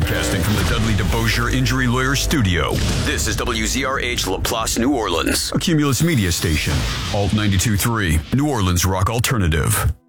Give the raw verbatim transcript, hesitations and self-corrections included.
Broadcasting from the Dudley DeBosier Injury Lawyer Studio. This is W Z R H LaPlace, New Orleans. A Cumulus Media Station. Alt ninety-two point three. New Orleans Rock Alternative.